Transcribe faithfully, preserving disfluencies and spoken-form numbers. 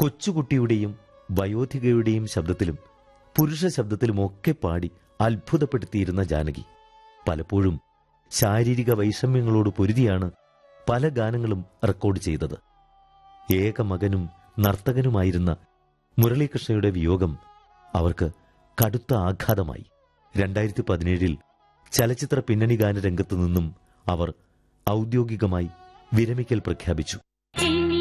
കൊച്ചുകുട്ടിയുടെയും വയോധികയുടെയും ശബ്ദത്തിലും പുരുഷ ശബ്ദത്തിലുമൊക്കെ പാടി അത്ഭുതപ്പെടുത്തിയിരുന്ന ജാനകി പലപ്പോഴും ശാരീരിക വൈഷമ്യങ്ങളോട് പൊരുതിയാണ് പല ഗാനങ്ങളും റെക്കോർഡ് ചെയ്തത്. ഏക മകനും നർത്തകനുമായിരുന്ന മുരളീകൃഷ്ണയുടെ വിയോഗം അവർക്ക് കടുത്ത ആഘാതമായി. രണ്ടായിരത്തി പതിനേഴിൽ ചലച്ചിത്ര പിന്നണി ഗാനരംഗത്തു നിന്നും അവർ ഔദ്യോഗികമായി വിരമിക്കൽ പ്രഖ്യാപിച്ചു.